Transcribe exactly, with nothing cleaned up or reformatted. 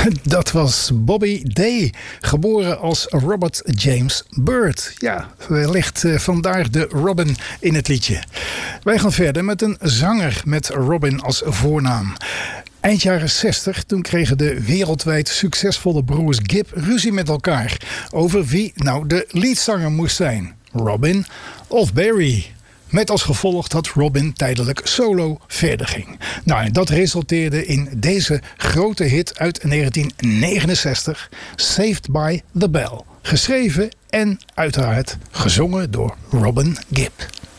Dat was Bobby Day, geboren als Robert James Byrd. Ja, wellicht uh, vandaar de Robin in het liedje. Wij gaan verder met een zanger met Robin als voornaam. Eind jaren zestig, toen kregen de wereldwijd succesvolle broers Gibb ruzie met elkaar over wie nou de leadzanger moest zijn. Robin of Barry. Met als gevolg dat Robin tijdelijk solo verder ging. Nou, en dat resulteerde in deze grote hit uit negentien negenenzestig, Saved by the Bell. Geschreven en uiteraard gezongen door Robin Gibb.